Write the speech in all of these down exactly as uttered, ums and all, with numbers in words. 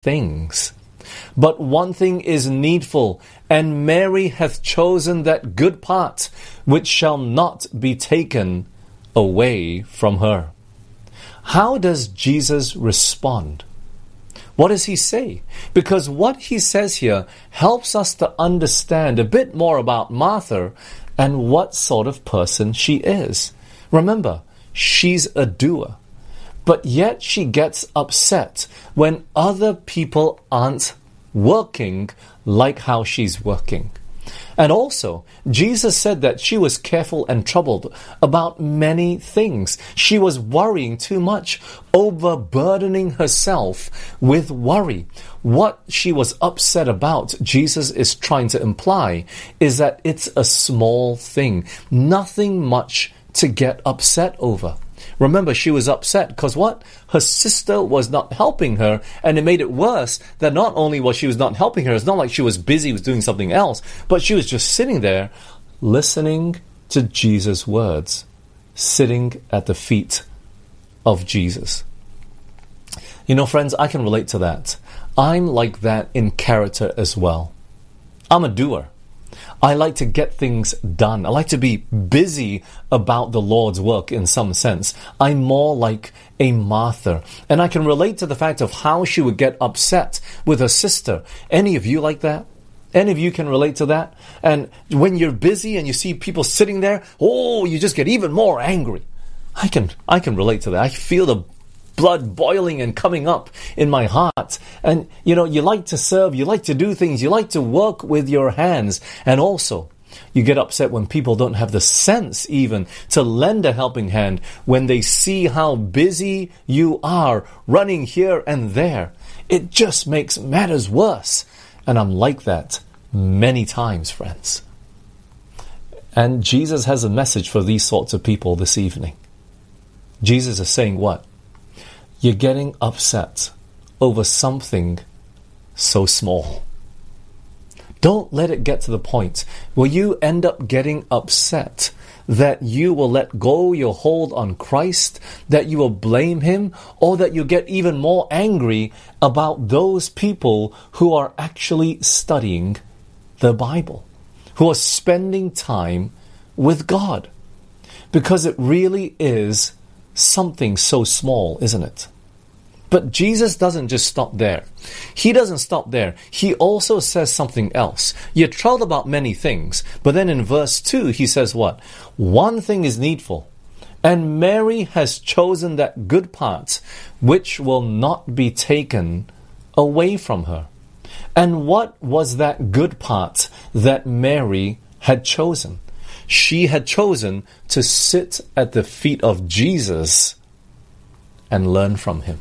things. But one thing is needful, and Mary hath chosen that good part, which shall not be taken away from her. How does Jesus respond? What does he say? Because what he says here helps us to understand a bit more about Martha and what sort of person she is. Remember, she's a doer, but yet she gets upset when other people aren't working like how she's working. And also, Jesus said that she was careful and troubled about many things. She was worrying too much, overburdening herself with worry. What she was upset about, Jesus is trying to imply, is that it's a small thing, nothing much to get upset over. Remember, she was upset because what? Her sister was not helping her, and it made it worse that not only was she was not helping her, it's not like she was busy with doing something else, but she was just sitting there listening to Jesus' words, sitting at the feet of Jesus. You know, friends, I can relate to that. I'm like that in character as well. I'm a doer. I like to get things done. I like to be busy about the Lord's work in some sense. I'm more like a Martha. And I can relate to the fact of how she would get upset with her sister. Any of you like that? Any of you can relate to that? And when you're busy and you see people sitting there, oh, you just get even more angry. I can, I can relate to that. I feel the blood boiling and coming up in my heart. And, you know, you like to serve, you like to do things, you like to work with your hands. And also, you get upset when people don't have the sense even to lend a helping hand when they see how busy you are running here and there. It just makes matters worse. And I'm like that many times, friends. And Jesus has a message for these sorts of people this evening. Jesus is saying what? You're getting upset over something so small. Don't let it get to the point where you end up getting upset that you will let go your hold on Christ, that you will blame Him, or that you get even more angry about those people who are actually studying the Bible, who are spending time with God. Because it really is something so small, isn't it? But Jesus doesn't just stop there. He doesn't stop there. He also says something else. You're troubled about many things. But then in verse two, he says what? One thing is needful, and Mary has chosen that good part, which will not be taken away from her. And what was that good part that Mary had chosen? She had chosen to sit at the feet of Jesus and learn from Him.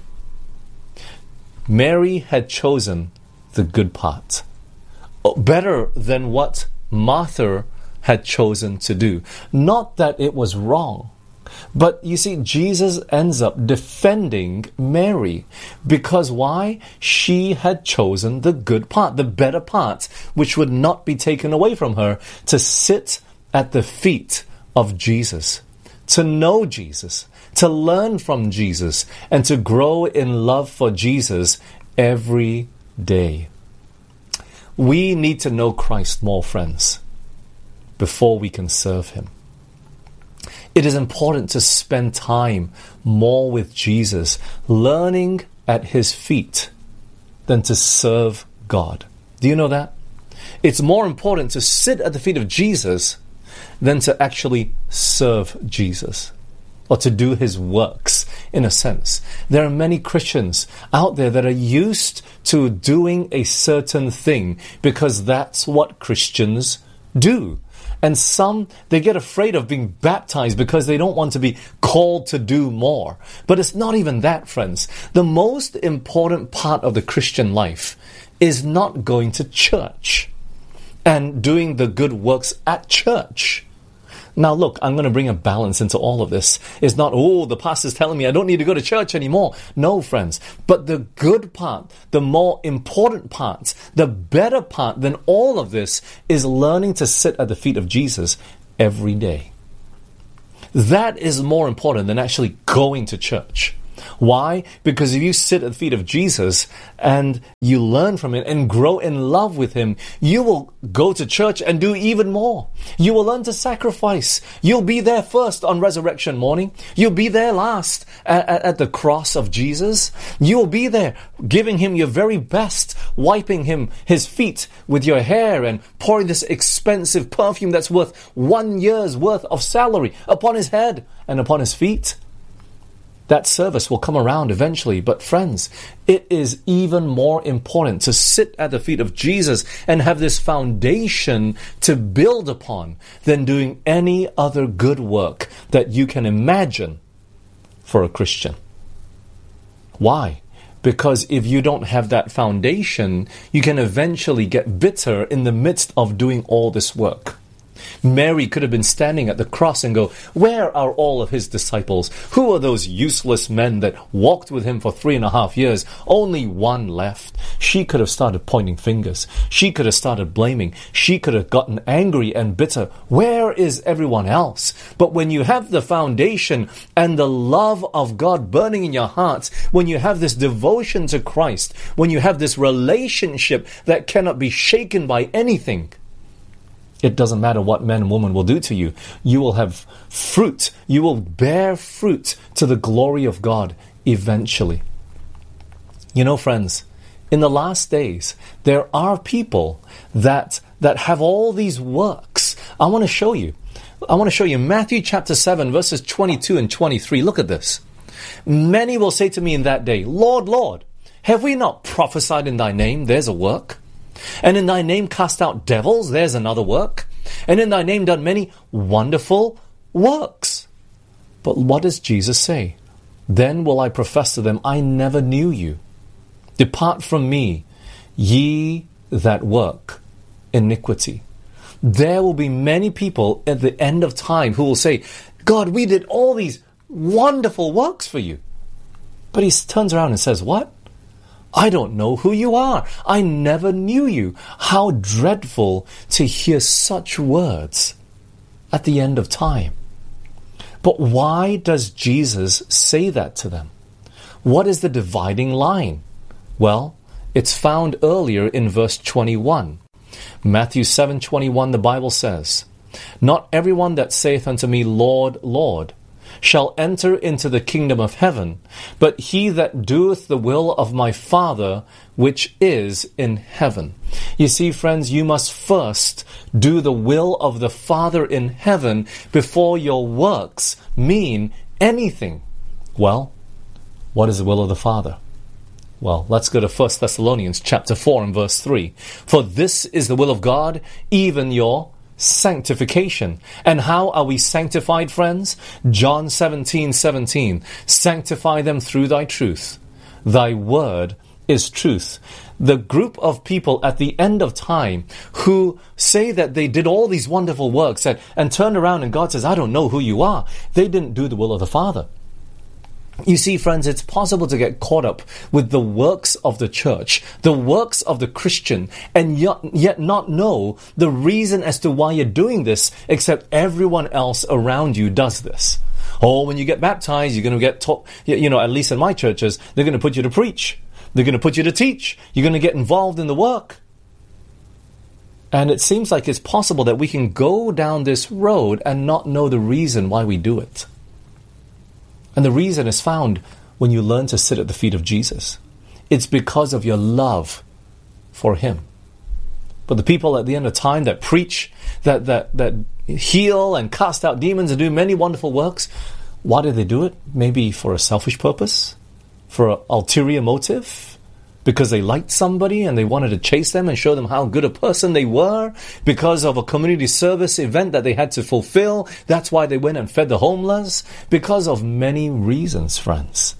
Mary had chosen the good part, better than what Martha had chosen to do. Not that it was wrong, but you see, Jesus ends up defending Mary. Because why? She had chosen the good part, the better part, which would not be taken away from her, to sit at the feet of Jesus, to know Jesus, to learn from Jesus, and to grow in love for Jesus every day. We need to know Christ more, friends, before we can serve Him. It is important to spend time more with Jesus, learning at His feet, than to serve God. Do you know that? It's more important to sit at the feet of Jesus than to actually serve Jesus, or to do His works, in a sense. There are many Christians out there that are used to doing a certain thing because that's what Christians do. And some, they get afraid of being baptized because they don't want to be called to do more. But it's not even that, friends. The most important part of the Christian life is not going to church and doing the good works at church. Now look, I'm going to bring a balance into all of this. It's not, oh, the pastor's telling me I don't need to go to church anymore. No, friends. But the good part, the more important part, the better part than all of this is learning to sit at the feet of Jesus every day. That is more important than actually going to church. Why? Because if you sit at the feet of Jesus and you learn from him and grow in love with him, you will go to church and do even more. You will learn to sacrifice. You'll be there first on resurrection morning. You'll be there last at, at, at the cross of Jesus. You'll be there giving him your very best, wiping him his feet with your hair and pouring this expensive perfume that's worth one year's worth of salary upon his head and upon his feet. That service will come around eventually. But friends, it is even more important to sit at the feet of Jesus and have this foundation to build upon than doing any other good work that you can imagine for a Christian. Why? Because if you don't have that foundation, you can eventually get bitter in the midst of doing all this work. Mary could have been standing at the cross and go, where are all of his disciples? Who are those useless men that walked with him for three and a half years? Only one left. She could have started pointing fingers. She could have started blaming. She could have gotten angry and bitter. Where is everyone else? But when you have the foundation and the love of God burning in your hearts, when you have this devotion to Christ, when you have this relationship that cannot be shaken by anything, it doesn't matter what men and women will do to you. You will have fruit. You will bear fruit to the glory of God eventually. You know, friends, in the last days, there are people that, that have all these works. I want to show you. I want to show you Matthew chapter seven, verses twenty-two and twenty-three. Look at this. Many will say to me in that day, Lord, Lord, have we not prophesied in thy name? There's a work. And in thy name cast out devils, there's another work. And in thy name done many wonderful works. But what does Jesus say? Then will I profess to them, I never knew you. Depart from me, ye that work iniquity. There will be many people at the end of time who will say, God, we did all these wonderful works for you. But he turns around and says, what? I don't know who you are. I never knew you. How dreadful to hear such words at the end of time. But why does Jesus say that to them? What is the dividing line? Well, it's found earlier in verse twenty-one. Matthew seven twenty-one, the Bible says, Not everyone that saith unto me, Lord, Lord, shall enter into the kingdom of heaven, but he that doeth the will of my Father which is in heaven. You see, friends, you must first do the will of the Father in heaven before your works mean anything. Well, what is the will of the Father? Well, let's go to First Thessalonians chapter four and verse three. For this is the will of God, even your sanctification. And how are we sanctified, friends? John seventeen seventeen. Sanctify them through thy truth. Thy word is truth. The group of people at the end of time who say that they did all these wonderful works and, and turn around and God says, I don't know who you are. They didn't do the will of the Father. You see, friends, it's possible to get caught up with the works of the church, the works of the Christian, and yet, yet not know the reason as to why you're doing this, except everyone else around you does this. Or when you get baptized, you're going to get taught, you know, at least in my churches, they're going to put you to preach. They're going to put you to teach. You're going to get involved in the work. And it seems like it's possible that we can go down this road and not know the reason why we do it. And the reason is found when you learn to sit at the feet of Jesus. It's because of your love for Him. But the people at the end of time that preach, that, that, that heal and cast out demons and do many wonderful works, why do they do it? Maybe for a selfish purpose? For an ulterior motive? Because they liked somebody and they wanted to chase them and show them how good a person they were? Because of a community service event that they had to fulfill? That's why they went and fed the homeless? Because of many reasons, friends.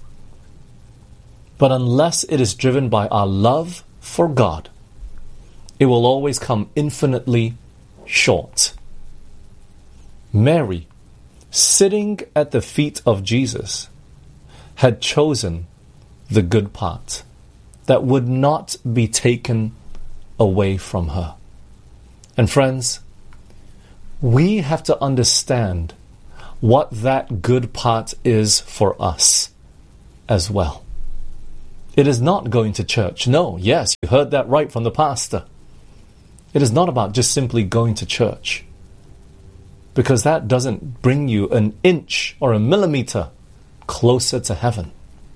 But unless it is driven by our love for God, it will always come infinitely short. Mary, sitting at the feet of Jesus, had chosen the good part that would not be taken away from her. And friends, we have to understand what that good part is for us. as well. It is not going to church. No, yes, you heard that right from the pastor. It is not about just simply going to church, because that doesn't bring you an inch or a millimeter closer to heaven.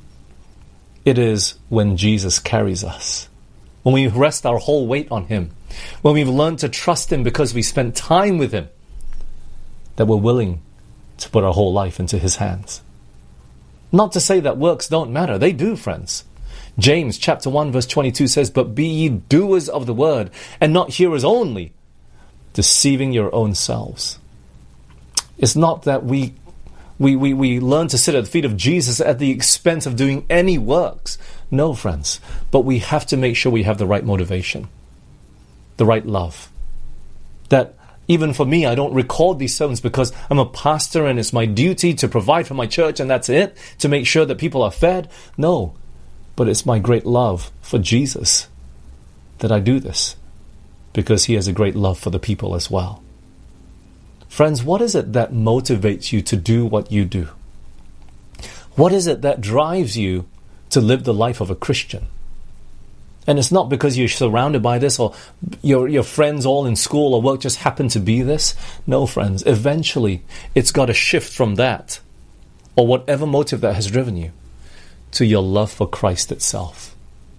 It is when Jesus carries us, when we rest our whole weight on Him, when we've learned to trust Him because we spent time with Him, that we're willing to put our whole life into His hands. Not to say that works don't matter. They do, friends. James chapter one verse twenty-two says, "But be ye doers of the word, and not hearers only, deceiving your own selves." It's not that we We, we, we learn to sit at the feet of Jesus at the expense of doing any works. No, friends. But we have to make sure we have the right motivation, the right love. That even for me, I don't record these sermons because I'm a pastor and it's my duty to provide for my church and that's it, to make sure that people are fed. No, but it's my great love for Jesus that I do this, because He has a great love for the people as well. Friends, what is it that motivates you to do what you do? What is it that drives you to live the life of a Christian? And it's not because you're surrounded by this, or your, your friends all in school or work just happen to be this. No, friends, eventually it's got to shift from that, or whatever motive that has driven you, to your love for Christ itself.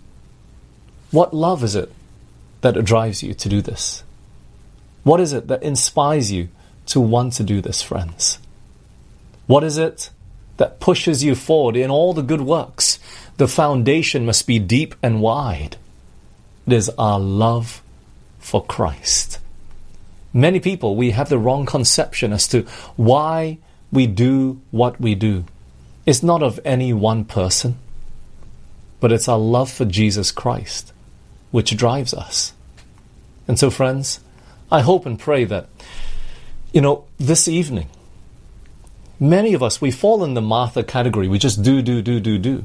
What love is it that drives you to do this? What is it that inspires you to want to do this, friends? What is it that pushes you forward in all the good works? The foundation must be deep and wide. It is our love for Christ. Many people, we have the wrong conception as to why we do what we do. It's not of any one person, but it's our love for Jesus Christ which drives us. And so, friends, I hope and pray that, you know, this evening, many of us, we fall in the Martha category. We just do, do, do, do, do.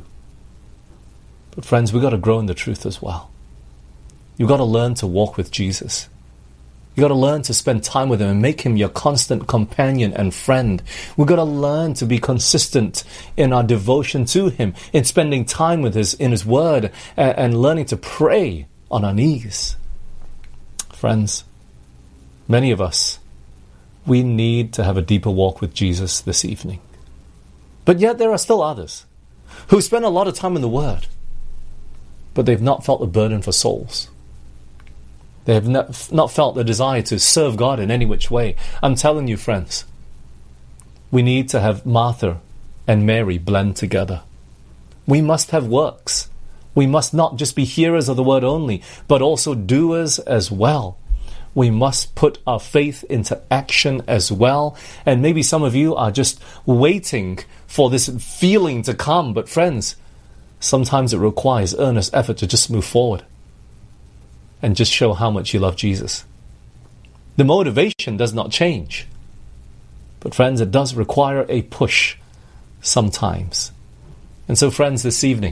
But friends, we've got to grow in the truth as well. You've got to learn to walk with Jesus. You've got to learn to spend time with Him and make Him your constant companion and friend. We've got to learn to be consistent in our devotion to Him, in spending time with His, in His Word, and, and learning to pray on our knees. Friends, many of us, we need to have a deeper walk with Jesus this evening. But yet there are still others who spend a lot of time in the Word, but they've not felt the burden for souls. They have not, not felt the desire to serve God in any which way. I'm telling you, friends, we need to have Martha and Mary blend together. We must have works. We must not just be hearers of the Word only, but also doers as well. We must put our faith into action as well. And maybe some of you are just waiting for this feeling to come. But friends, sometimes it requires earnest effort to just move forward and just show how much you love Jesus. The motivation does not change. But friends, it does require a push sometimes. And so, friends, this evening,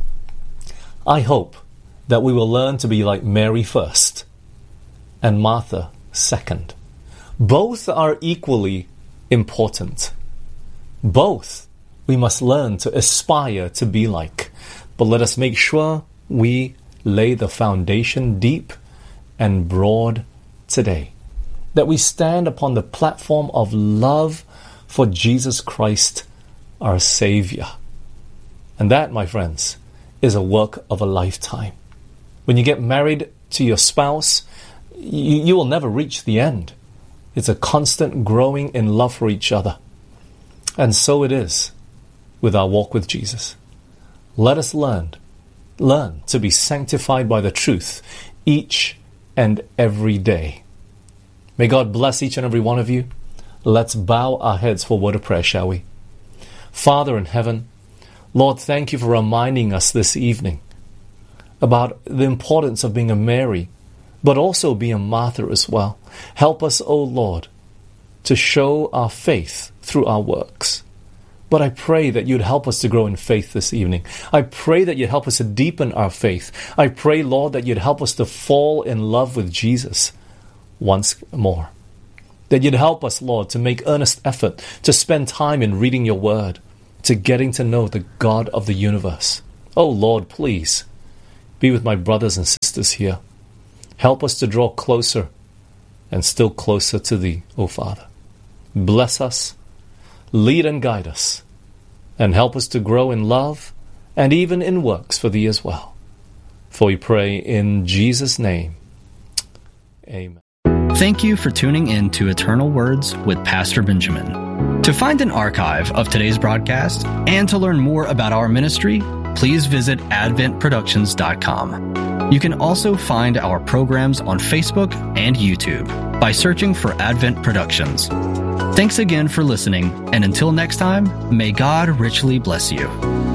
I hope that we will learn to be like Mary first and Martha second. Both are equally important. Both we must learn to aspire to be like. But let us make sure we lay the foundation deep and broad today. That we stand upon the platform of love for Jesus Christ, our Savior. And that, my friends, is a work of a lifetime. When you get married to your spouse, you, you will never reach the end. It's a constant growing in love for each other. And so it is with our walk with Jesus. Let us learn, learn to be sanctified by the truth each and every day. May God bless each and every one of you. Let's bow our heads for a word of prayer, shall we? Father in heaven, Lord, thank you for reminding us this evening about the importance of being a Mary, but also being a Martha as well. Help us, O Lord, to show our faith through our works. But I pray that you'd help us to grow in faith this evening. I pray that you'd help us to deepen our faith. I pray, Lord, that you'd help us to fall in love with Jesus once more. That you'd help us, Lord, to make earnest effort to spend time in reading your word. to getting to know the God of the universe. Oh Lord, please be with my brothers and sisters here. Help us to draw closer and still closer to Thee, O Father. Bless us, lead and guide us, and help us to grow in love and even in works for Thee as well. For we pray in Jesus' name. Amen. Thank you for tuning in to Eternal Words with Pastor Benjamin. To find an archive of today's broadcast and to learn more about our ministry, please visit advent productions dot com. You can also find our programs on Facebook and YouTube by searching for Advent Productions. Thanks again for listening, and until next time, may God richly bless you.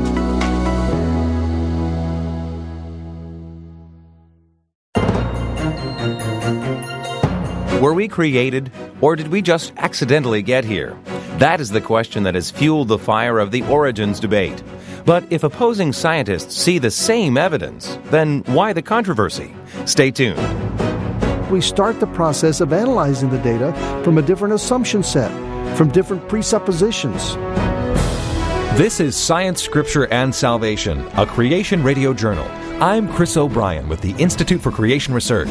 Were we created, or did we just accidentally get here? That is the question that has fueled the fire of the origins debate. But if opposing scientists see the same evidence, then why the controversy? Stay tuned. We start the process of analyzing the data from a different assumption set, from different presuppositions. This is Science, Scripture, and Salvation, a Creation Radio Journal. I'm Chris O'Brien with the Institute for Creation Research.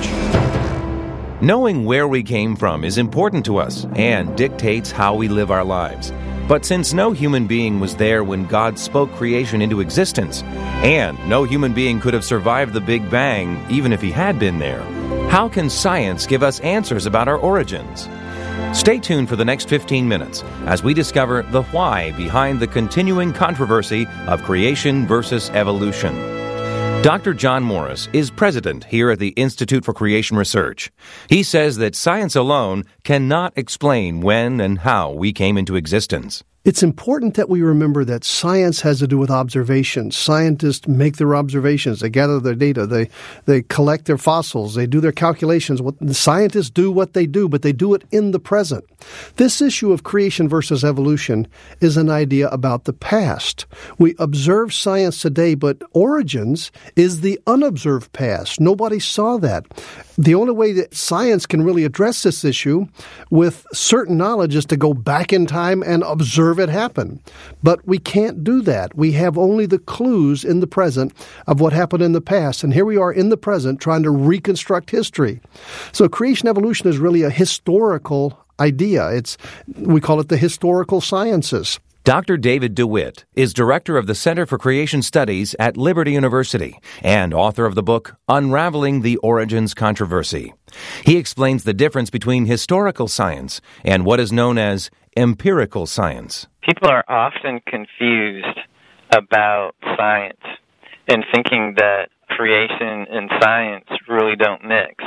Knowing where we came from is important to us and dictates how we live our lives. But since no human being was there when God spoke creation into existence, and no human being could have survived the Big Bang even if he had been there, how can science give us answers about our origins? Stay tuned for the next fifteen minutes as we discover the why behind the continuing controversy of creation versus evolution. Doctor John Morris is president here at the Institute for Creation Research. He says that science alone cannot explain when and how we came into existence. It's important that we remember that science has to do with observations. Scientists make their observations. They gather their data. They they collect their fossils. They do their calculations. What, the scientists do what they do, but they do it in the present. This issue of creation versus evolution is an idea about the past. We observe science today, but origins is the unobserved past. Nobody saw that. The only way that science can really address this issue with certain knowledge is to go back in time and observe it happen. But we can't do that. We have only the clues in the present of what happened in the past. And here we are in the present trying to reconstruct history. So creation evolution is really a historical idea. It's we call it the historical sciences. Doctor David DeWitt is director of the Center for Creation Studies at Liberty University and author of the book Unraveling the Origins Controversy. He explains the difference between historical science and what is known as empirical science. People are often confused about science and thinking that creation and science really don't mix.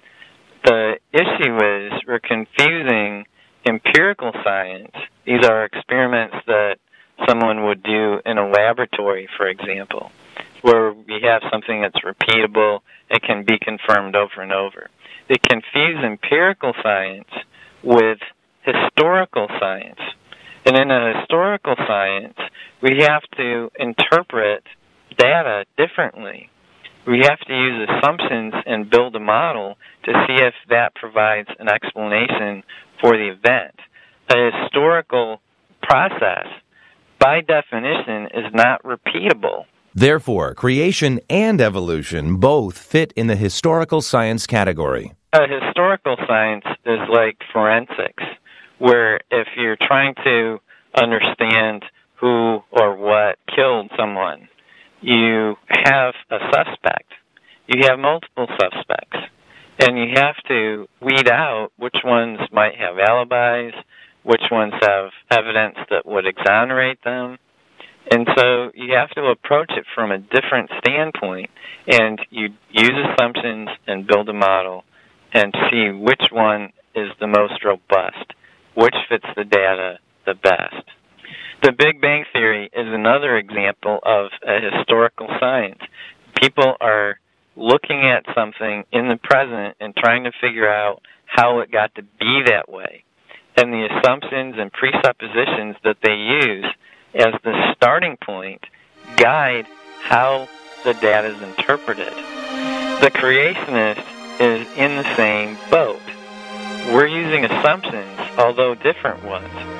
The issue is we're confusing empirical science. These are experiments that someone would do in a laboratory, for example, where we have something that's repeatable, it can be confirmed over and over. They confuse empirical science with historical science. And in a historical science, we have to interpret data differently. We have to use assumptions and build a model to see if that provides an explanation for the event. A historical process, by definition, is not repeatable. Therefore, creation and evolution both fit in the historical science category. A historical science is like forensics, where if you're trying to understand who or what killed someone, you have a suspect. You have multiple suspects. And you have to weed out which ones might have alibis, which ones have evidence that would exonerate them. And so you have to approach it from a different standpoint, and you use assumptions and build a model and see which one is the most robust, which fits the data the best. The Big Bang Theory is another example of a historical science. People are looking at something in the present and trying to figure out how it got to be that way. And the assumptions and presuppositions that they use as the starting point guide how the data is interpreted. The creationist is in the same boat. We're using assumptions, although different ones.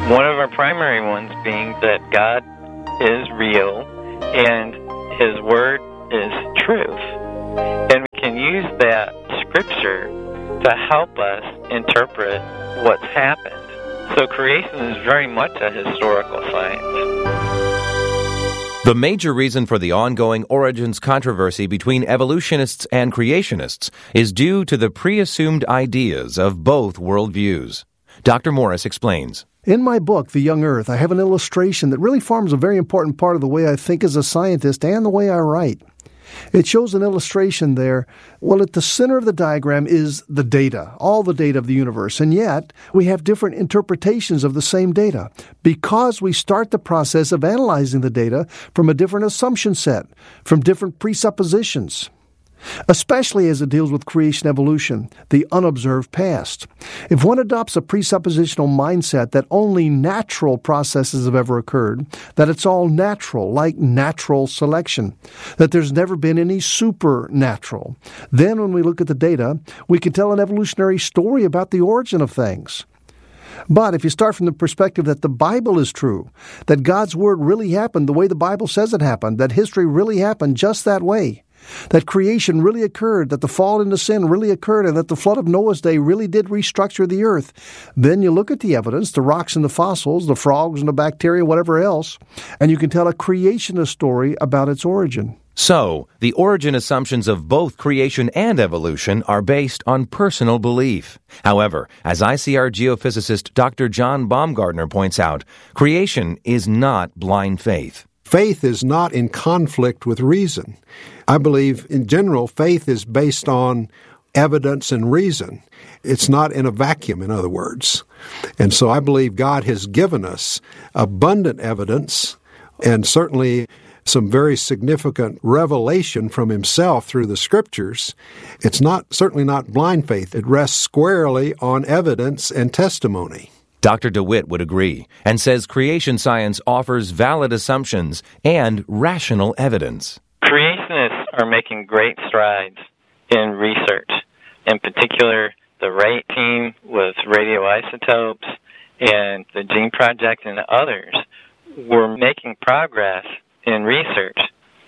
One of our primary ones being that God is real and His Word is truth. And we can use that Scripture to help us interpret what's happened. So creation is very much a historical science. The major reason for the ongoing origins controversy between evolutionists and creationists is due to the pre-assumed ideas of both worldviews. Doctor Morris explains. In my book, The Young Earth, I have an illustration that really forms a very important part of the way I think as a scientist and the way I write. It shows an illustration there. Well, at the center of the diagram is the data, all the data of the universe, and yet we have different interpretations of the same data because we start the process of analyzing the data from a different assumption set, from different presuppositions, especially as it deals with creation evolution, the unobserved past. If one adopts a presuppositional mindset that only natural processes have ever occurred, that it's all natural, like natural selection, that there's never been any supernatural, then when we look at the data, we can tell an evolutionary story about the origin of things. But if you start from the perspective that the Bible is true, that God's Word really happened the way the Bible says it happened, that history really happened just that way, that creation really occurred, that the fall into sin really occurred, and that the flood of Noah's day really did restructure the earth, then you look at the evidence, the rocks and the fossils, the frogs and the bacteria, whatever else, and you can tell a creationist story about its origin. So, the origin assumptions of both creation and evolution are based on personal belief. However, as I C R geophysicist Doctor John Baumgartner points out, creation is not blind faith. Faith is not in conflict with reason. I believe, in general, faith is based on evidence and reason. It's not in a vacuum, in other words. And so I believe God has given us abundant evidence and certainly some very significant revelation from Himself through the Scriptures. It's not certainly not blind faith. It rests squarely on evidence and testimony. Doctor DeWitt would agree and says creation science offers valid assumptions and rational evidence. Creationists are making great strides in research. In particular, the Wright team with radioisotopes and the Gene Project and others were making progress in research.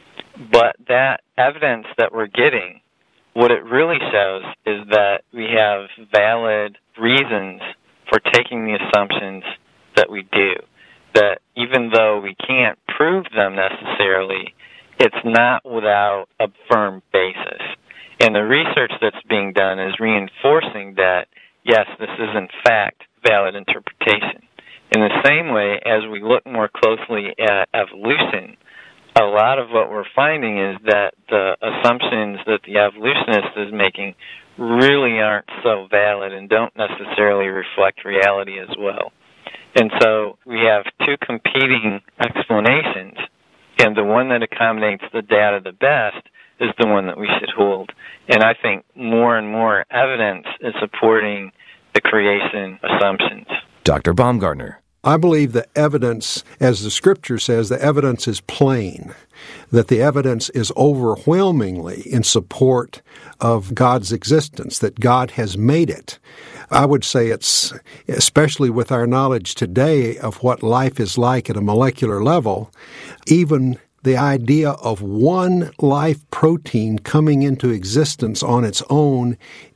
But that evidence that we're getting, what it really shows is that we have valid reasons for taking the assumptions that we do. That even though we can't prove them necessarily, it's not without a firm basis. And the research that's being done is reinforcing that, yes, this is in fact valid interpretation. In the same way, as we look more closely at evolution, a lot of what we're finding is that the assumptions that the evolutionist is making really aren't so valid and don't necessarily reflect reality as well. And so we have two competing explanations, and the one that accommodates the data the best is the one that we should hold. And I think more and more evidence is supporting the creation assumptions. Doctor Baumgartner. I believe the evidence, as the Scripture says, the evidence is plain, that the evidence is overwhelmingly in support of God's existence, that God has made it. I would say it's, especially with our knowledge today of what life is like at a molecular level, even the idea of one life protein coming into existence on its own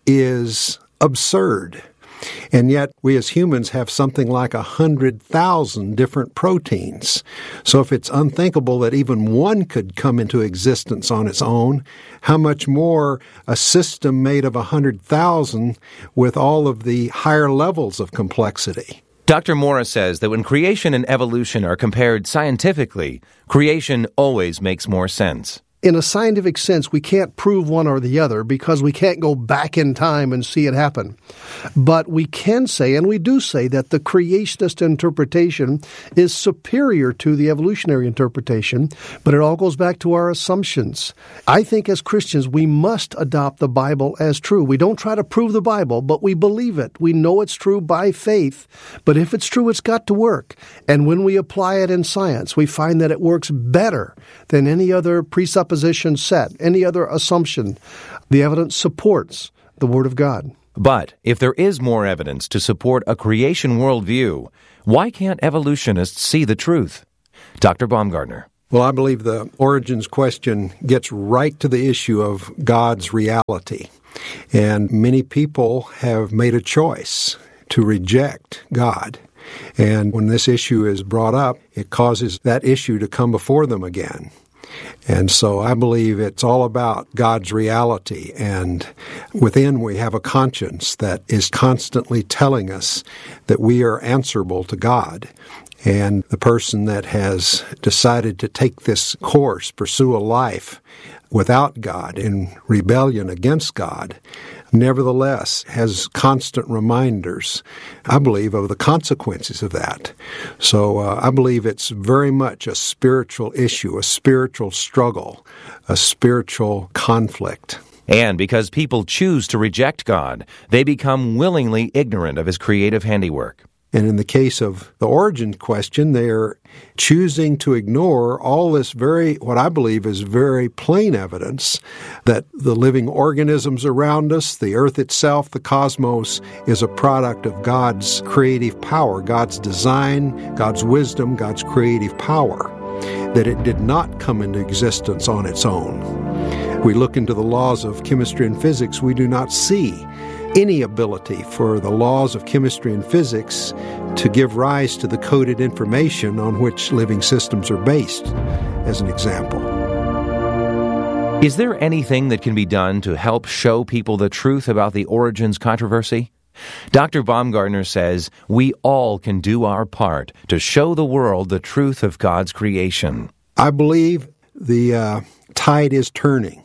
is absurd. And yet, we as humans have something like a hundred thousand different proteins. So if it's unthinkable that even one could come into existence on its own, how much more a system made of a hundred thousand with all of the higher levels of complexity? Doctor Morris says that when creation and evolution are compared scientifically, creation always makes more sense. In a scientific sense, we can't prove one or the other because we can't go back in time and see it happen. But we can say, and we do say, that the creationist interpretation is superior to the evolutionary interpretation, but it all goes back to our assumptions. I think as Christians, we must adopt the Bible as true. We don't try to prove the Bible, but we believe it. We know it's true by faith, but if it's true, it's got to work. And when we apply it in science, we find that it works better than any other presupposition set, any other assumption. The evidence supports the Word of God. But if there is more evidence to support a creation worldview, why can't evolutionists see the truth? Doctor Baumgartner. Well, I believe the origins question gets right to the issue of God's reality. And many people have made a choice to reject God. And when this issue is brought up, it causes that issue to come before them again. And so I believe it's all about God's reality, and within we have a conscience that is constantly telling us that we are answerable to God. And the person that has decided to take this course, pursue a life without God, in rebellion against God, nevertheless has constant reminders, I believe, of the consequences of that. So uh, I believe it's very much a spiritual issue, a spiritual struggle, a spiritual conflict. And because people choose to reject God, they become willingly ignorant of His creative handiwork. And in the case of the origin question, they are choosing to ignore all this very, what I believe is very plain evidence that the living organisms around us, the earth itself, the cosmos, is a product of God's creative power, God's design, God's wisdom, God's creative power, that it did not come into existence on its own. We look into the laws of chemistry and physics, we do not see any ability for the laws of chemistry and physics to give rise to the coded information on which living systems are based, as an example. Is there anything that can be done to help show people the truth about the origins controversy? Doctor Baumgartner says we all can do our part to show the world the truth of God's creation. I believe the uh, tide is turning.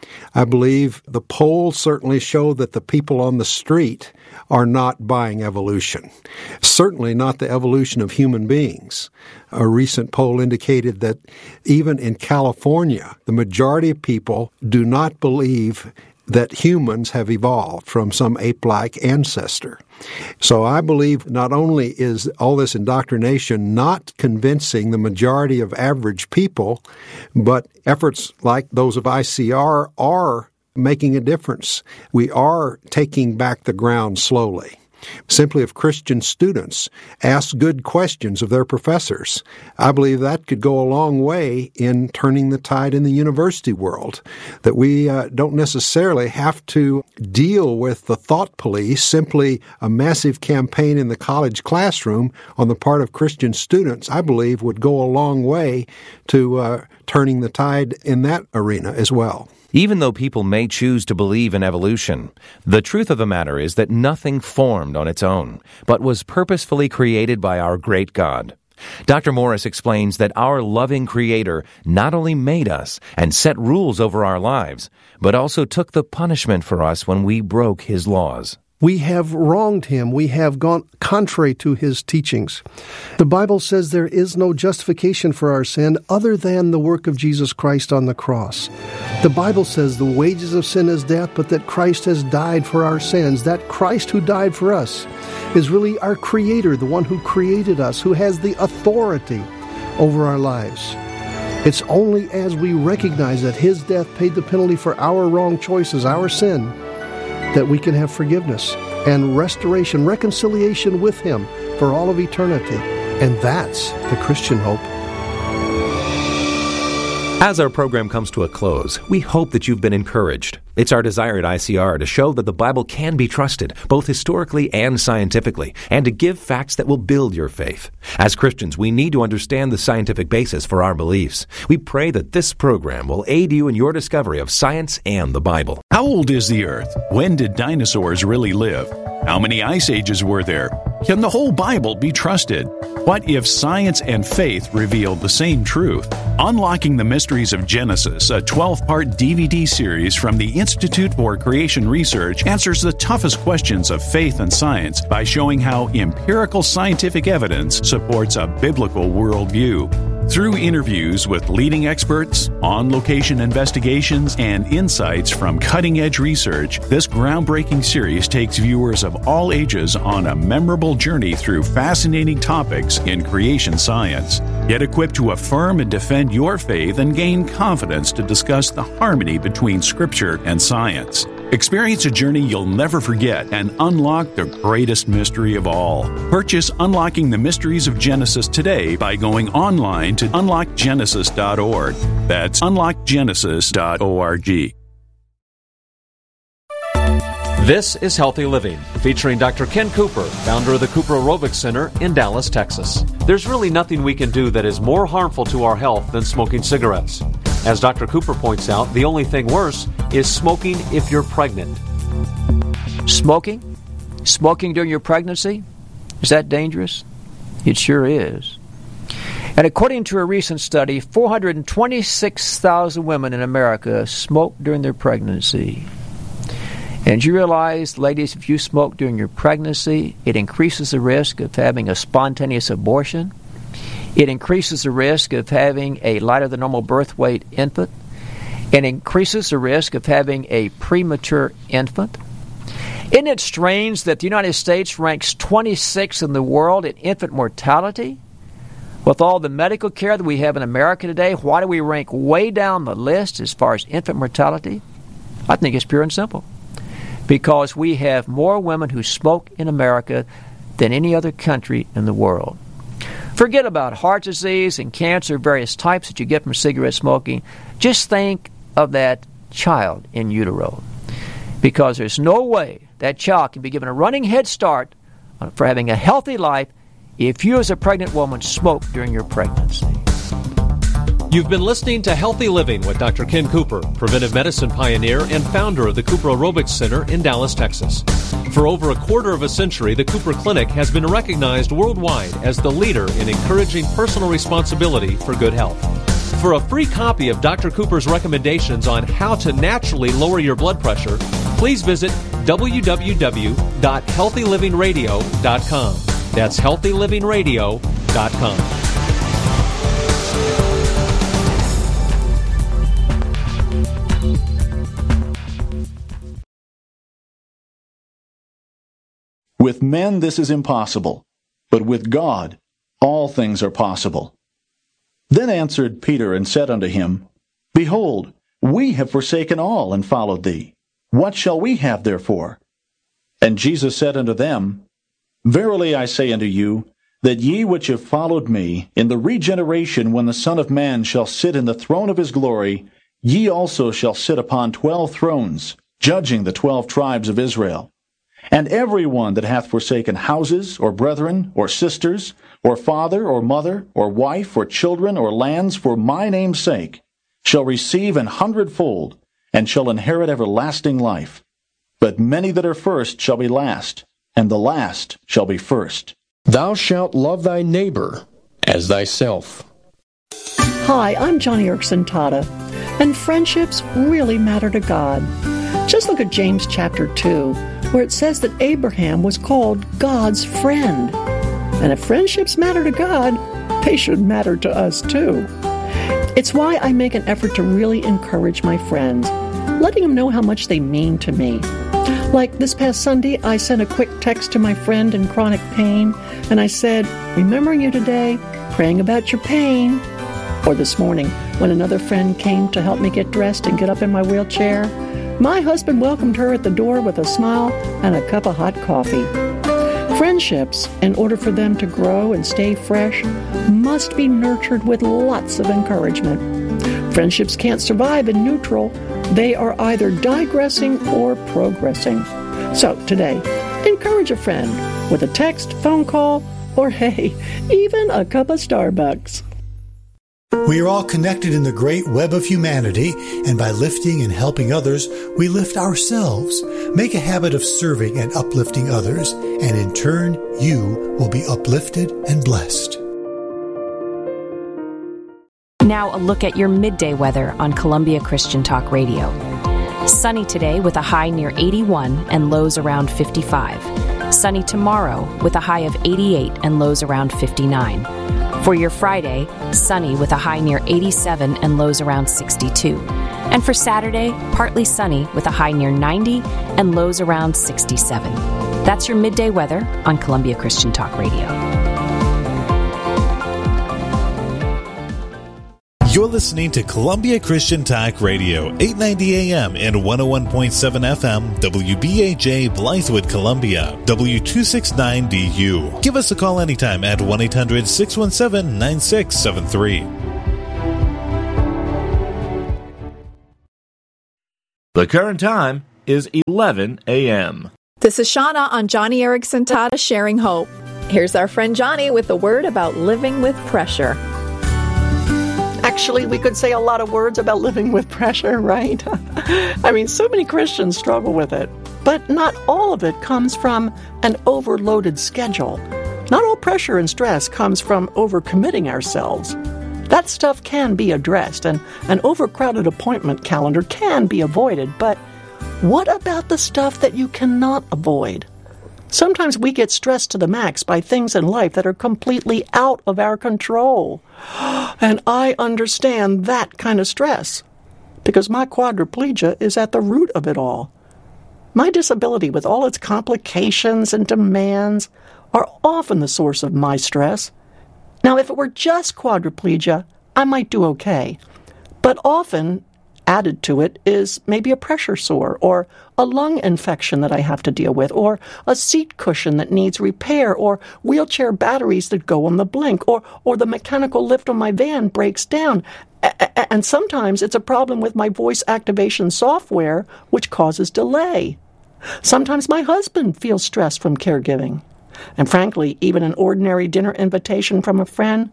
I believe the polls certainly show that the people on the street are not buying evolution, certainly not the evolution of human beings. A recent poll indicated that even in California, the majority of people do not believe that humans have evolved from some ape-like ancestor. So I believe not only is all this indoctrination not convincing the majority of average people, but efforts like those of I C R are making a difference. We are taking back the ground slowly. Simply if Christian students ask good questions of their professors, I believe that could go a long way in turning the tide in the university world, that we uh, don't necessarily have to deal with the thought police. Simply a massive campaign in the college classroom on the part of Christian students, I believe, would go a long way to uh, turning the tide in that arena as well. Even though people may choose to believe in evolution, the truth of the matter is that nothing formed on its own, but was purposefully created by our great God. Doctor Morris explains that our loving Creator not only made us and set rules over our lives, but also took the punishment for us when we broke His laws. We have wronged Him. We have gone contrary to His teachings. The Bible says there is no justification for our sin other than the work of Jesus Christ on the cross. The Bible says the wages of sin is death, but that Christ has died for our sins. That Christ who died for us is really our Creator, the one who created us, who has the authority over our lives. It's only as we recognize that His death paid the penalty for our wrong choices, our sin, that we can have forgiveness and restoration, reconciliation with Him for all of eternity. And that's the Christian hope. As our program comes to a close, we hope that you've been encouraged. It's our desire at I C R to show that the Bible can be trusted, both historically and scientifically, and to give facts that will build your faith. As Christians, we need to understand the scientific basis for our beliefs. We pray that this program will aid you in your discovery of science and the Bible. How old is the Earth? When did dinosaurs really live? How many ice ages were there? Can the whole Bible be trusted? What if science and faith reveal the same truth? Unlocking the Mysteries of Genesis, a twelve-part D V D series from the Institute for Creation Research, answers the toughest questions of faith and science by showing how empirical scientific evidence supports a biblical worldview. Through interviews with leading experts, on-location investigations, and insights from cutting-edge research, this groundbreaking series takes viewers of all ages on a memorable journey through fascinating topics in creation science. Get equipped to affirm and defend your faith and gain confidence to discuss the harmony between Scripture and science. Experience a journey you'll never forget and unlock the greatest mystery of all. Purchase Unlocking the Mysteries of Genesis today by going online to unlock genesis dot org. That's unlock genesis dot org. This is Healthy Living, featuring Doctor Ken Cooper, founder of the Cooper Aerobics Center in Dallas, Texas. There's really nothing we can do that is more harmful to our health than smoking cigarettes. As Doctor Cooper points out, the only thing worse is smoking if you're pregnant. Smoking? Smoking during your pregnancy? Is that dangerous? It sure is. And according to a recent study, four hundred twenty-six thousand women in America smoked during their pregnancy. And you realize, ladies, if you smoke during your pregnancy, it increases the risk of having a spontaneous abortion. It increases the risk of having a lighter than normal birth weight infant. It increases the risk of having a premature infant. Isn't it strange that the United States ranks twenty-sixth in the world in infant mortality? With all the medical care that we have in America today, why do we rank way down the list as far as infant mortality? I think it's pure and simple. Because we have more women who smoke in America than any other country in the world. Forget about heart disease and cancer, various types that you get from cigarette smoking. Just think of that child in utero. Because there's no way that child can be given a running head start for having a healthy life if you as a pregnant woman smoke during your pregnancy. You've been listening to Healthy Living with Doctor Ken Cooper, preventive medicine pioneer and founder of the Cooper Aerobics Center in Dallas, Texas. For over a quarter of a century, the Cooper Clinic has been recognized worldwide as the leader in encouraging personal responsibility for good health. For a free copy of Doctor Cooper's recommendations on how to naturally lower your blood pressure, please visit w w w dot healthy living radio dot com. That's healthy living radio dot com. With men this is impossible, but with God all things are possible. Then answered Peter and said unto him, Behold, we have forsaken all and followed thee. What shall we have therefore? And Jesus said unto them, Verily I say unto you, that ye which have followed me, in the regeneration when the Son of Man shall sit in the throne of his glory, ye also shall sit upon twelve thrones, judging the twelve tribes of Israel. And every one that hath forsaken houses, or brethren, or sisters, or father, or mother, or wife, or children, or lands, for my name's sake, shall receive an hundredfold, and shall inherit everlasting life. But many that are first shall be last, and the last shall be first. Thou shalt love thy neighbor as thyself. Hi, I'm Johnny Erkson Tata, and friendships really matter to God. Just look at James chapter two, where it says that Abraham was called God's friend. And if friendships matter to God, they should matter to us too. It's why I make an effort to really encourage my friends, letting them know how much they mean to me. Like this past Sunday, I sent a quick text to my friend in chronic pain, and I said, remembering you today, praying about your pain. Or this morning, when another friend came to help me get dressed and get up in my wheelchair, my husband welcomed her at the door with a smile and a cup of hot coffee. Friendships, in order for them to grow and stay fresh, must be nurtured with lots of encouragement. Friendships can't survive in neutral. They are either digressing or progressing. So today, encourage a friend with a text, phone call, or hey, even a cup of Starbucks. We are all connected in the great web of humanity, and by lifting and helping others, we lift ourselves. Make a habit of serving and uplifting others, and in turn, you will be uplifted and blessed. Now a look at your midday weather on Columbia Christian Talk Radio. Sunny today with a high near eighty-one and lows around fifty-five. Sunny tomorrow with a high of eighty-eight and lows around fifty-nine. For your Friday, sunny with a high near eighty-seven and lows around sixty-two. And for Saturday, partly sunny with a high near ninety and lows around sixty-seven. That's your midday weather on Columbia Christian Talk Radio. You're listening to Columbia Christian Talk Radio, eight ninety A M and one oh one point seven F M, W B A J Blythewood, Columbia, W two sixty-nine D U. Give us a call anytime at one eight hundred six one seven nine six seven three. The current time is eleven A M This is Shauna on Johnny Erickson Tata Sharing Hope. Here's our friend Johnny with the word about living with pressure. Actually, we could say a lot of words about living with pressure, right? I mean, so many Christians struggle with it. But not all of it comes from an overloaded schedule. Not all pressure and stress comes from overcommitting ourselves. That stuff can be addressed, and an overcrowded appointment calendar can be avoided. But what about the stuff that you cannot avoid? Sometimes we get stressed to the max by things in life that are completely out of our control. And I understand that kind of stress, because my quadriplegia is at the root of it all. My disability, with all its complications and demands, are often the source of my stress. Now, if it were just quadriplegia, I might do okay. But often, added to it is maybe a pressure sore, or a lung infection that I have to deal with, or a seat cushion that needs repair, or wheelchair batteries that go on the blink, or, or the mechanical lift on my van breaks down. A- and sometimes it's a problem with my voice activation software, which causes delay. Sometimes my husband feels stressed from caregiving. And frankly, even an ordinary dinner invitation from a friend,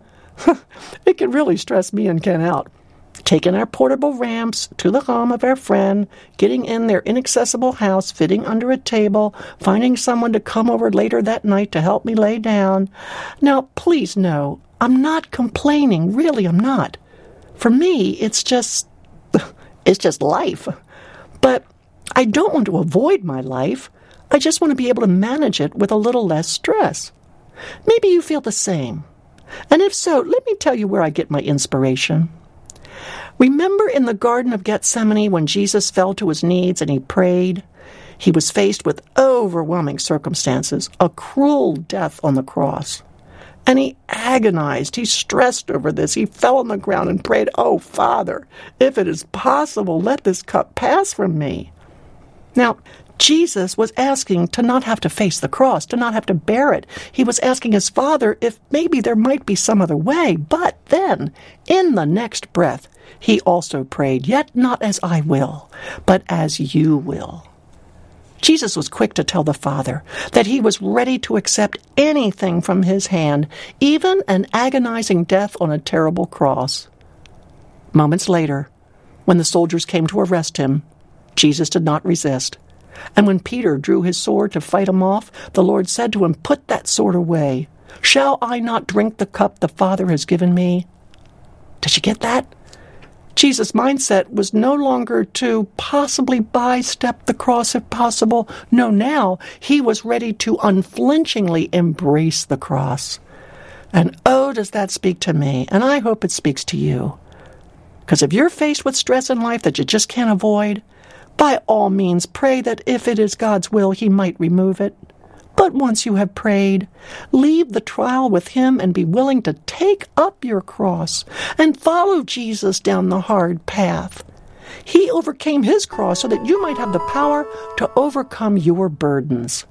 it can really stress me and Ken out. Taking our portable ramps to the home of our friend, getting in their inaccessible house, fitting under a table, finding someone to come over later that night to help me lay down. Now, please know, I'm not complaining. Really, I'm not. For me, it's just, it's just life. But I don't want to avoid my life. I just want to be able to manage it with a little less stress. Maybe you feel the same. And if so, let me tell you where I get my inspiration. Remember in the Garden of Gethsemane when Jesus fell to his knees and he prayed? He was faced with overwhelming circumstances, a cruel death on the cross. And he agonized, he stressed over this. He fell on the ground and prayed, "Oh, Father, if it is possible, let this cup pass from me." Now, Jesus was asking to not have to face the cross, to not have to bear it. He was asking his Father if maybe there might be some other way. But then, in the next breath, he also prayed, "Yet not as I will, but as you will." Jesus was quick to tell the Father that he was ready to accept anything from his hand, even an agonizing death on a terrible cross. Moments later, when the soldiers came to arrest him, Jesus did not resist. And when Peter drew his sword to fight him off, the Lord said to him, "Put that sword away. Shall I not drink the cup the Father has given me?" Did you get that? Jesus' mindset was no longer to possibly bystep the cross if possible. No, now he was ready to unflinchingly embrace the cross. And oh, does that speak to me, and I hope it speaks to you. Because if you're faced with stress in life that you just can't avoid, by all means pray that if it is God's will, he might remove it. But once you have prayed, leave the trial with him and be willing to take up your cross and follow Jesus down the hard path. He overcame his cross so that you might have the power to overcome your burdens.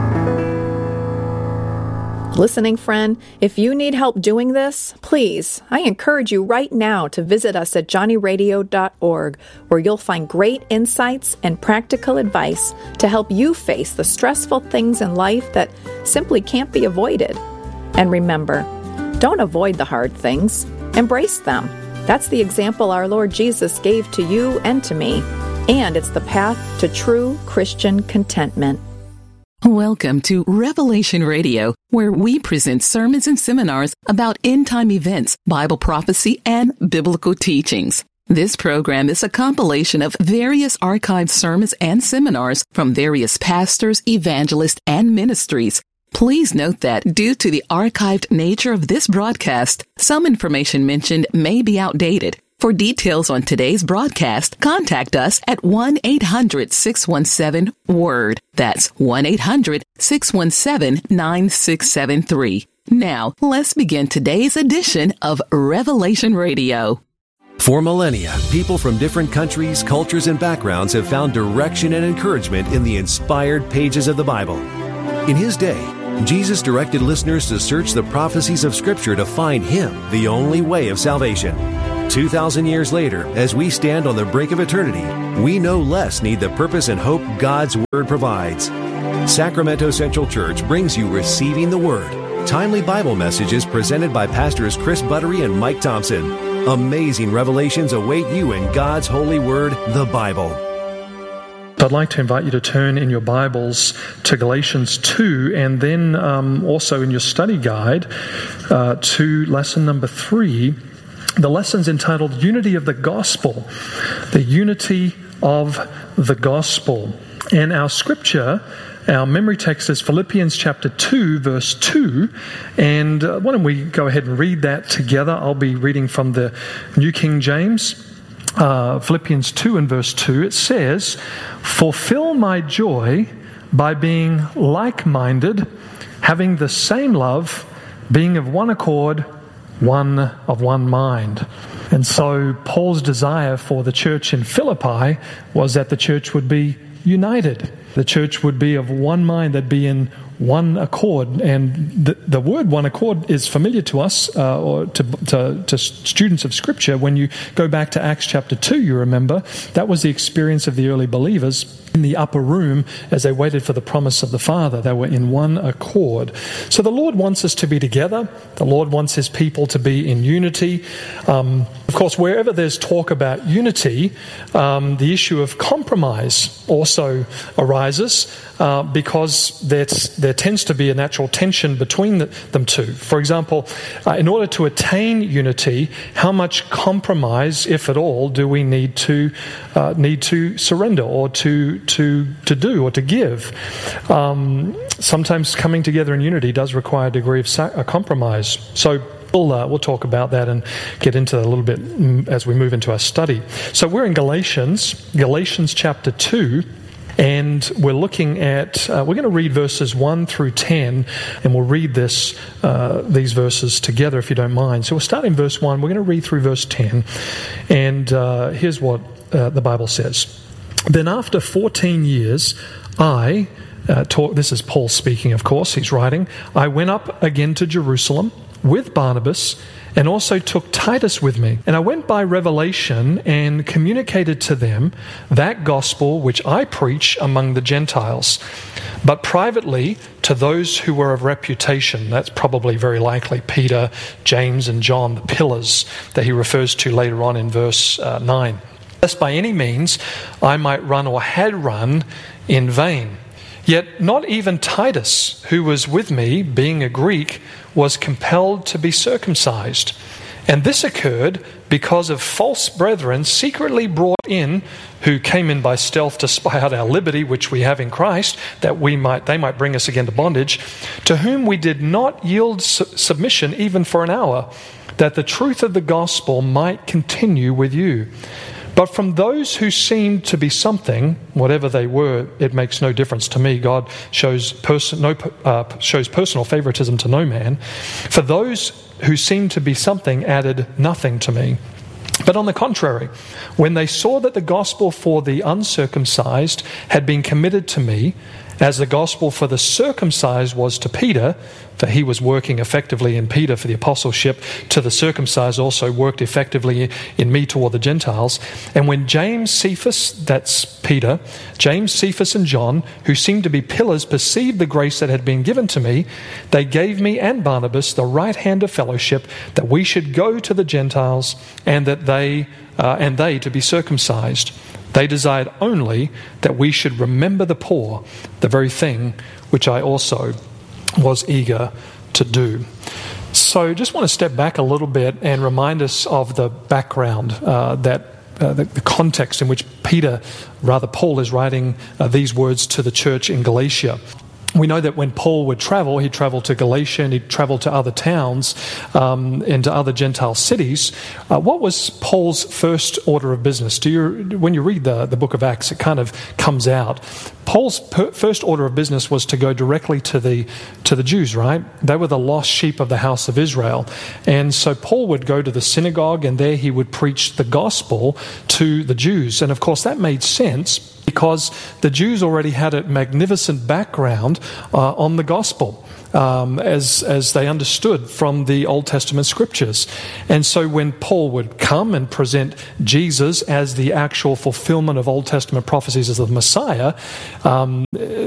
Listening friend, if you need help doing this, please, I encourage you right now to visit us at johnny radio dot org, where you'll find great insights and practical advice to help you face the stressful things in life that simply can't be avoided. And remember, don't avoid the hard things, embrace them. That's the example our Lord Jesus gave to you and to me, and it's the path to true Christian contentment. Welcome to Revelation Radio, where we present sermons and seminars about end-time events, Bible prophecy, and biblical teachings. This program is a compilation of various archived sermons and seminars from various pastors, evangelists, and ministries. Please note that due to the archived nature of this broadcast, some information mentioned may be outdated. For details on today's broadcast, contact us at one eight hundred six one seven WORD. That's one eight hundred six one seven nine six seven three. Now, let's begin today's edition of Revelation Radio. For millennia, people from different countries, cultures, and backgrounds have found direction and encouragement in the inspired pages of the Bible. In His day, Jesus directed listeners to search the prophecies of Scripture to find Him, the only way of salvation. Two thousand years later, as we stand on the brink of eternity, we no less need the purpose and hope God's Word provides. Sacramento Central Church brings you Receiving the Word, timely Bible messages presented by Pastors Chris Buttery and Mike Thompson. Amazing revelations await you in God's holy word, the Bible. I'd like to invite you to turn in your Bibles to Galatians two, and then um, also in your study guide uh, to lesson number three. The lesson's entitled Unity of the Gospel. The Unity of the Gospel. And our scripture, our memory text is Philippians chapter two, verse two. And uh, why don't we go ahead and read that together? I'll be reading from the New King James. Uh, Philippians two and verse two. It says, "Fulfill my joy by being like-minded, having the same love, being of one accord, one of one mind." And so Paul's desire for the church in Philippi was that the church would be united. The church would be of one mind, they'd be in one accord. And the, the word one accord is familiar to us, uh, or to, to, to students of Scripture. When you go back to Acts chapter two, you remember, that was the experience of the early believers in the upper room as they waited for the promise of the Father. They were in one accord. So the Lord wants us to be together. The Lord wants His people to be in unity. Um, of course, wherever there's talk about unity, um, the issue of compromise also arises uh, because there's, there tends to be a natural tension between the, them two. For example, uh, in order to attain unity, how much compromise, if at all, do we need to uh, need to surrender or to to to do or to give? Um, sometimes coming together in unity does require a degree of sa- a compromise. So we'll uh, we'll talk about that and get into that a little bit as we move into our study. So we're in Galatians, Galatians chapter two. And we're looking at, uh, we're going to read verses one through ten, and we'll read this, uh, these verses together if you don't mind. So we'll start in verse one, we're going to read through verse ten, and uh, here's what uh, the Bible says. "Then after fourteen years, I, uh, talk, this is Paul speaking, of course, he's writing, I went up again to Jerusalem with Barnabas, and also took Titus with me. And I went by revelation and communicated to them that gospel which I preach among the Gentiles, but privately to those who were of reputation." That's probably very likely Peter, James, and John, the pillars that he refers to later on in verse uh, nine. "Lest by any means I might run or had run in vain. Yet not even Titus, who was with me, being a Greek, was compelled to be circumcised. And this occurred because of false brethren secretly brought in, who came in by stealth to spy out our liberty, which we have in Christ, that we might they might bring us again to bondage, to whom we did not yield su- submission even for an hour, that the truth of the gospel might continue with you. But from those who seemed to be something, whatever they were, it makes no difference to me. God shows, person, no, uh, shows personal favoritism to no man. For those who seemed to be something added nothing to me. But on the contrary, when they saw that the gospel for the uncircumcised had been committed to me, as the gospel for the circumcised was to Peter, for he was working effectively in Peter for the apostleship, to the circumcised also worked effectively in me toward the Gentiles. And when James, Cephas, that's Peter, James, Cephas, and John, who seemed to be pillars, perceived the grace that had been given to me, they gave me and Barnabas the right hand of fellowship, that we should go to the Gentiles, and that they uh, and they to be circumcised. They desired only that we should remember the poor, the very thing which I also was eager to do. So just want to step back a little bit and remind us of the background, uh, that uh, the, the context in which Peter, rather Paul, is writing uh, these words to the church in Galatia. we know that when Paul would travel, he'd travel to Galatia and he'd travel to other towns um, and to other Gentile cities. Uh, what was Paul's first order of business? Do you, when you read the, the book of Acts, it kind of comes out. Paul's per, first order of business was to go directly to the to the Jews, right? They were the lost sheep of the house of Israel. And so Paul would go to the synagogue, and there he would preach the gospel to the Jews. And of course that made sense, because the Jews already had a magnificent background uh, on the gospel, um, as as they understood from the Old Testament scriptures. And so when Paul would come and present Jesus as the actual fulfillment of Old Testament prophecies as the Messiah, um,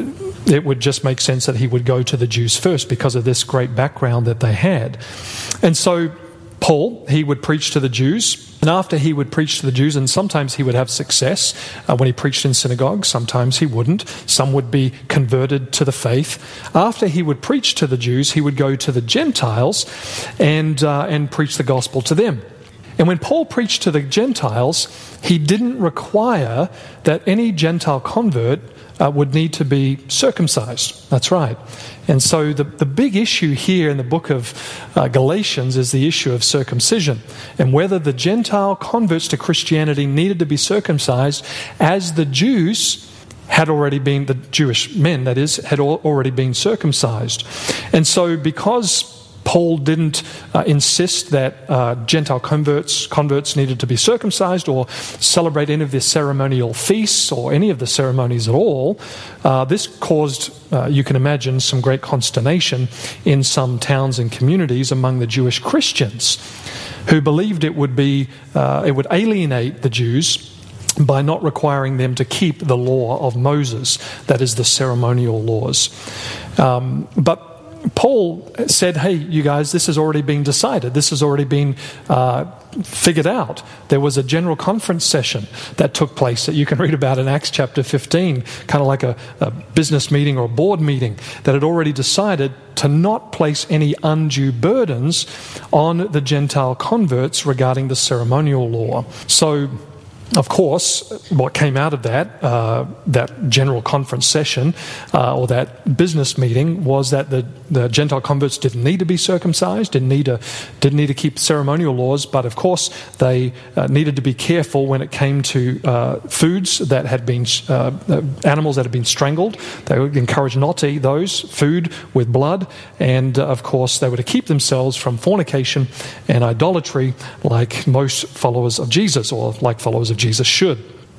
it would just make sense that he would go to the Jews first because of this great background that they had. And so Paul, he would preach to the Jews, and after he would preach to the Jews, and sometimes he would have success uh, when he preached in synagogues, sometimes he wouldn't. Some would be converted to the faith. After he would preach to the Jews, he would go to the Gentiles and uh, and preach the gospel to them. And when Paul preached to the Gentiles, he didn't require that any Gentile convert Uh, would need to be circumcised. That's right. And so the, the big issue here in the book of uh, Galatians is the issue of circumcision, and whether the Gentile converts to Christianity needed to be circumcised as the Jews had already been, the Jewish men, that is, had al- already been circumcised. And so because Paul didn't uh, insist that uh, Gentile converts converts needed to be circumcised or celebrate any of their ceremonial feasts or any of the ceremonies at all. Uh, this caused, uh, you can imagine, some great consternation in some towns and communities among the Jewish Christians, who believed it would be uh, it would alienate the Jews by not requiring them to keep the law of Moses, that is, the ceremonial laws. Um, but Paul said, hey, you guys, this has already been decided. This has already been uh, figured out. There was a general conference session that took place that you can read about in Acts chapter fifteen, kind of like a, a business meeting or a board meeting, that had already decided to not place any undue burdens on the Gentile converts regarding the ceremonial law. So, of course, what came out of that, uh, that general conference session uh, or that business meeting was that the, the Gentile converts didn't need to be circumcised, didn't need to, didn't need to keep ceremonial laws, but of course they uh, needed to be careful when it came to uh, foods that had been, uh, animals that had been strangled. They were encouraged not to eat those, food with blood, and uh, of course they were to keep themselves from fornication and idolatry like most followers of Jesus, or like followers of Jesus should.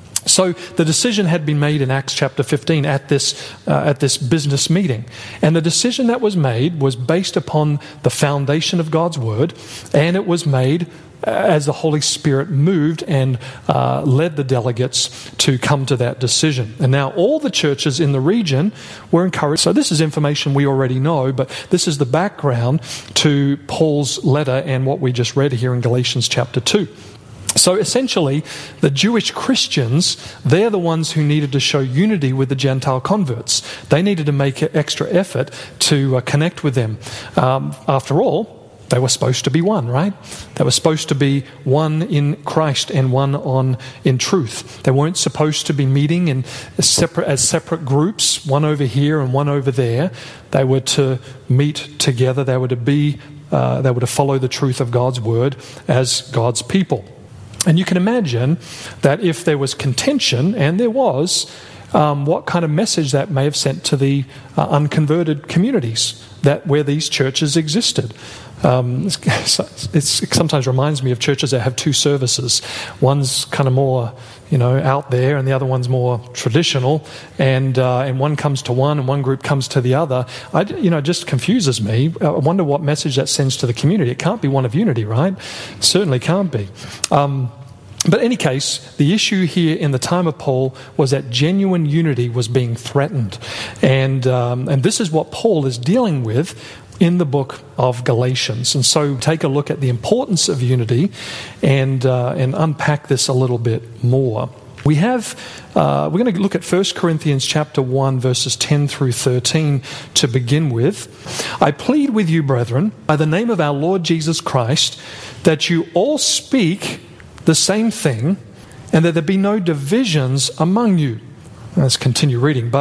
So the decision had been made in Acts chapter fifteen at this uh, at this business meeting, and the decision that was made was based upon the foundation of God's word, and it was made as the Holy Spirit moved and uh, led the delegates to come to that decision. And now all the churches in the region were encouraged. So this is information we already know, but this is the background to Paul's letter and what we just read here in Galatians chapter two. So essentially, the Jewish Christians, they're the ones who needed to show unity with the Gentile converts. They needed to make an extra effort to uh, connect with them. Um, after all, they were supposed to be one, right? They were supposed to be one in Christ and one on in truth. They weren't supposed to be meeting in separate as separate groups, one over here and one over there. They were to meet together. They were to be. Uh, they were to follow the truth of God's word as God's people. And you can imagine that if there was contention, and there was, um, what kind of message that may have sent to the uh, unconverted communities that where these churches existed. Um, it's, it's, it sometimes reminds me of churches that have two services. One's kind of more, you know, out there, and the other one's more traditional. And uh, and one comes to one, and one group comes to the other. I, you know, it just confuses me. I wonder what message that sends to the community. It can't be one of unity, right? It certainly can't be. Um, But in any case, the issue here in the time of Paul was that genuine unity was being threatened. And um, and this is what Paul is dealing with in the book of Galatians. And so take a look at the importance of unity and uh, and unpack this a little bit more. We have, uh, we're going to look at First Corinthians chapter one, verses ten through thirteen to begin with. I plead with you, brethren, by the name of our Lord Jesus Christ, that you all speak the same thing, and that there be no divisions among you. Let's continue reading. But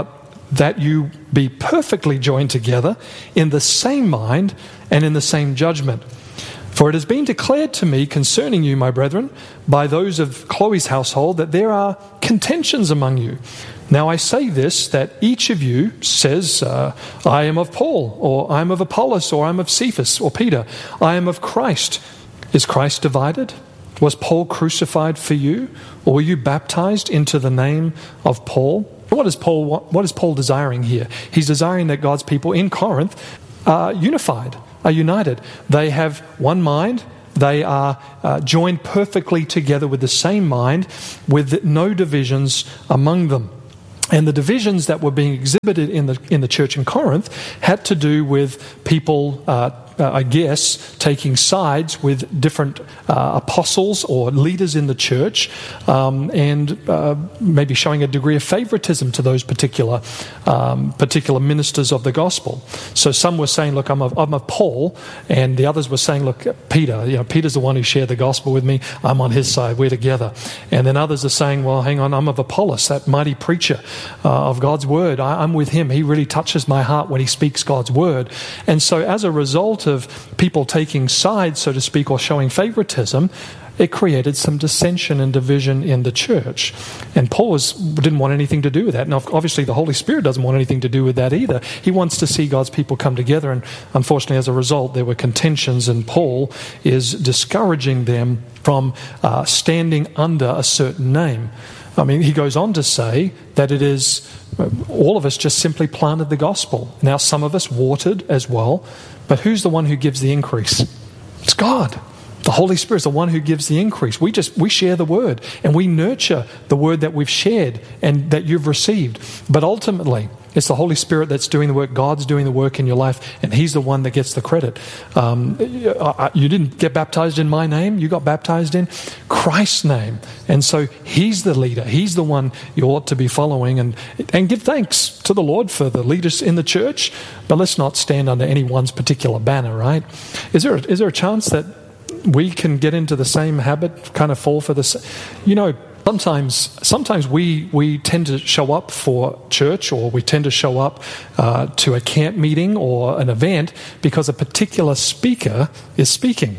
that you be perfectly joined together in the same mind and in the same judgment. For it has been declared to me concerning you, my brethren, by those of Chloe's household, that there are contentions among you. Now I say this, that each of you says, uh, I am of Paul, or I am of Apollos, or I am of Cephas, or Peter. I am of Christ. Is Christ divided? Was Paul crucified for you? Or were you baptized into the name of Paul? What is Paul, what, what is Paul desiring here? He's desiring that God's people in Corinth are unified, are united. They have one mind. They are uh, joined perfectly together with the same mind, with no divisions among them. And the divisions that were being exhibited in the in the church in Corinth had to do with people, uh, uh, I guess, taking sides with different uh, apostles or leaders in the church, um, and uh, maybe showing a degree of favoritism to those particular um, particular ministers of the gospel. So some were saying, "Look, I'm of, I'm of Paul," and the others were saying, "Look, Peter, you know, Peter's the one who shared the gospel with me. I'm on his side. We're together." And then others are saying, "Well, hang on, I'm of Apollos, that mighty preacher Uh, of God's word. I, I'm with him. He really touches my heart when he speaks God's word." And so as a result of people taking sides, so to speak, or showing favoritism, it created some dissension and division in the church. And Paul was, didn't want anything to do with that. Now, obviously, the Holy Spirit doesn't want anything to do with that either. He wants to see God's people come together. And unfortunately, as a result, there were contentions, and Paul is discouraging them from uh, standing under a certain name. I mean, he goes on to say that it is, all of us just simply planted the gospel. Now, some of us watered as well, but who's the one who gives the increase? It's God. The Holy Spirit is the one who gives the increase. We just, we share the word, and we nurture the word that we've shared and that you've received. But ultimately, it's the Holy Spirit that's doing the work. God's doing the work in your life, and He's the one that gets the credit. Um, you didn't get baptized in my name. You got baptized in Christ's name. And so He's the leader. He's the one you ought to be following. And, and give thanks to the Lord for the leaders in the church, but let's not stand under any one's particular banner, right? Is there, is there a chance that we can get into the same habit, kind of fall for this? You know, Sometimes, sometimes we we tend to show up for church, or we tend to show up uh, to a camp meeting or an event because a particular speaker is speaking.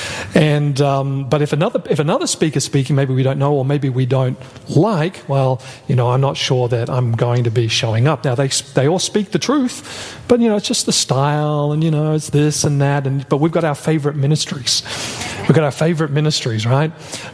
And um, but if another if another speaker is speaking, maybe we don't know, or maybe we don't like. Well, you know, I'm not sure that I'm going to be showing up. Now they they all speak the truth, but you know, it's just the style, and you know, it's this and that. And but we've got our favorite ministries. We've got our favorite ministries, right?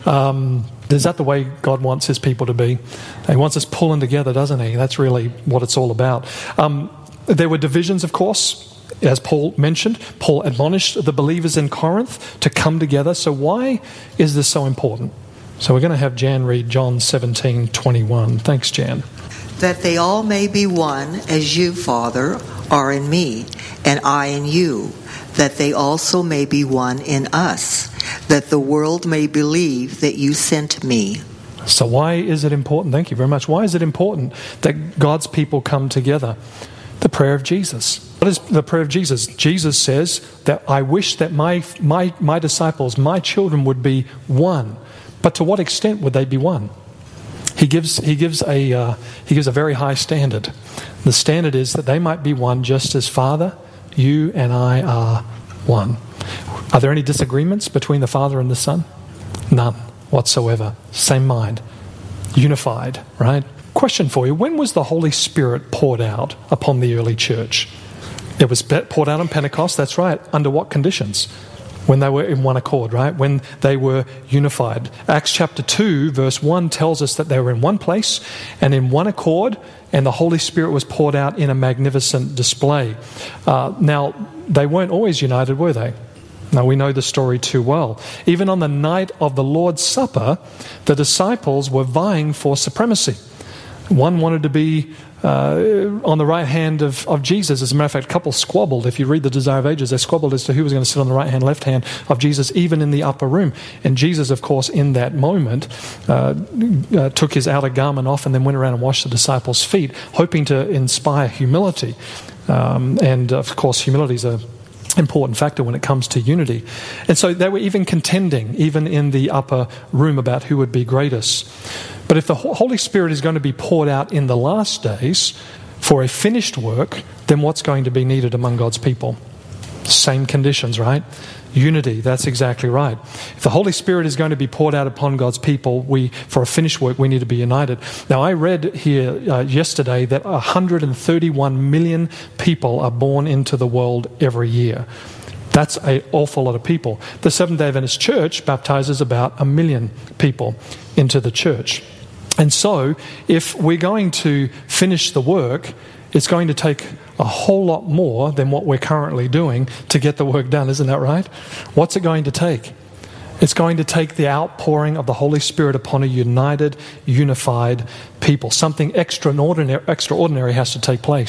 Um, Is that the way God wants His people to be? He wants us pulling together, doesn't He? That's really what it's all about. Um, there were divisions, of course, as Paul mentioned. Paul admonished the believers in Corinth to come together. So why is this so important? So we're going to have Jan read John seventeen twenty-one. Thanks, Jan. That they all may be one, as you, Father, are in me, and I in you, that they also may be one in us, that the world may believe that you sent me. So why is it important? Thank you very much. Why is it important that God's people come together? The prayer of Jesus. What is the prayer of Jesus? Jesus says that I wish that my my my disciples, my children, would be one. But to what extent would they be one? He gives he gives a uh, he gives a very high standard. The standard is that they might be one, just as Father, you and I are one. Are there any disagreements between the Father and the Son? None whatsoever. Same mind. Unified, right? Question for you. When was the Holy Spirit poured out upon the early church? It was poured out on Pentecost, that's right. Under what conditions? When they were in one accord, right? When they were unified. Acts chapter two, verse one tells us that they were in one place and in one accord, and the Holy Spirit was poured out in a magnificent display. Uh, now, they weren't always united, were they? Now, we know the story too well. Even on the night of the Lord's Supper, the disciples were vying for supremacy. One wanted to be uh, on the right hand of, of Jesus. As a matter of fact, a couple squabbled. If you read the Desire of Ages, they squabbled as to who was going to sit on the right hand, left hand of Jesus, even in the upper room. And Jesus, of course, in that moment, uh, uh, took his outer garment off and then went around and washed the disciples' feet, hoping to inspire humility. Um, and, of course, humility is a important factor when it comes to unity. And so they were even contending, even in the upper room, about who would be greatest. But if the Holy Spirit is going to be poured out in the last days, for a finished work, then what's going to be needed among God's people? Same conditions, right? Unity, that's exactly right. If the Holy Spirit is going to be poured out upon God's people, we, for a finished work, we need to be united. Now, I read here uh, yesterday that one hundred thirty-one million people are born into the world every year. That's an awful lot of people. The Seventh-day Adventist Church baptizes about a million people into the church. And so, if we're going to finish the work, it's going to take a whole lot more than what we're currently doing to get the work done, isn't that right? What's it going to take? It's going to take the outpouring of the Holy Spirit upon a united, unified people. Something extraordinary, extraordinary has to take place.